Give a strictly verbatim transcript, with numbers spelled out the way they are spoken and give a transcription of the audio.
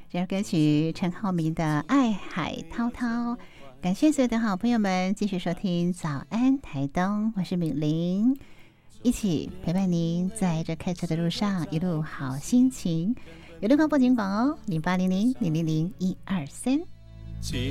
这首歌曲陈浩民的《爱海滔滔》。感谢所有的好朋友们继续收听早安台东，我是敏玲，一起陪伴您在这开车的路上一路好心情。有电话报警榜哦，零八零零零零零一二三。